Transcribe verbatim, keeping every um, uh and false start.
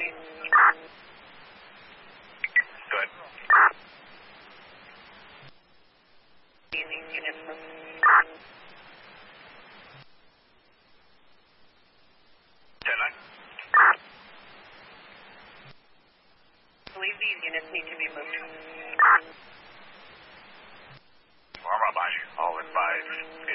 Good. ten nine. I believe these units need to be moved. I'm behind you. I'll advise